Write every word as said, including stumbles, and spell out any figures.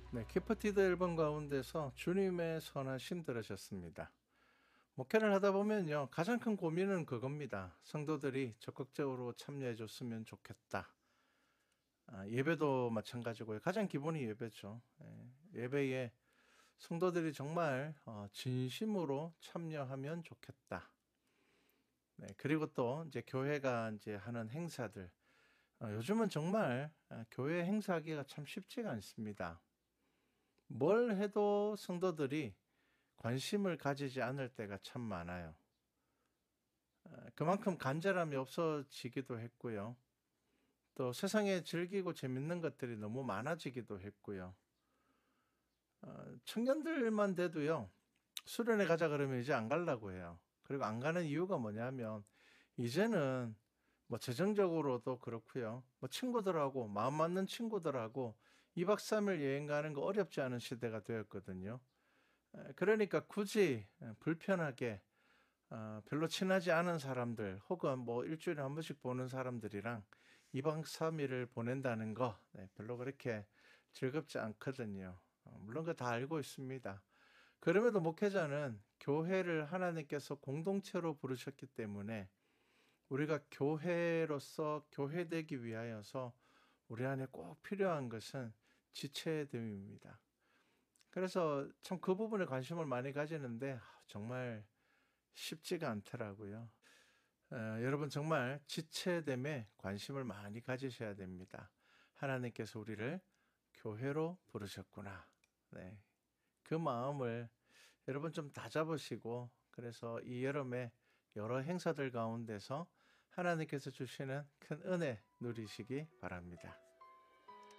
네, 기프티드 앨범 가운데서 주님의 선하심 들으셨습니다. 목회를 하다 보면요, 가장 큰 고민은 그겁니다. 성도들이 적극적으로 참여해 줬으면 좋겠다. 아, 예배도 마찬가지고요. 가장 기본이 예배죠. 예, 예배에 성도들이 정말 어, 진심으로 참여하면 좋겠다. 네, 그리고 또 이제 교회가 이제 하는 행사들, 어, 요즘은 정말 아, 교회 행사하기가 참 쉽지가 않습니다. 뭘 해도 성도들이 관심을 가지지 않을 때가 참 많아요. 어, 그만큼 간절함이 없어지기도 했고요. 또 세상에 즐기고 재밌는 것들이 너무 많아지기도 했고요. 어, 청년들만 돼도요, 수련회 가자 그러면 이제 안 가려고 해요. 그리고 안 가는 이유가 뭐냐면, 이제는 뭐 재정적으로도 그렇고요. 뭐 친구들하고, 마음 맞는 친구들하고 이 박 삼 일 여행 가는 거 어렵지 않은 시대가 되었거든요. 에, 그러니까 굳이 불편하게 어, 별로 친하지 않은 사람들 혹은 뭐 일주일에 한 번씩 보는 사람들이랑 이 박 삼 일을 보낸다는 거 네, 별로 그렇게 즐겁지 않거든요. 어, 물론 그거 다 알고 있습니다. 그럼에도 목회자는 교회를 하나님께서 공동체로 부르셨기 때문에 우리가 교회로서 교회되기 위하여서 우리 안에 꼭 필요한 것은 지체됨입니다. 그래서 참 그 부분에 관심을 많이 가지는데 아, 정말 쉽지가 않더라고요. 어, 여러분 정말 지체됨에 관심을 많이 가지셔야 됩니다. 하나님께서 우리를 교회로 부르셨구나. 네. 그 마음을 여러분 좀 다잡으시고 그래서 이 여름에 여러 행사들 가운데서 하나님께서 주시는 큰 은혜 누리시기 바랍니다.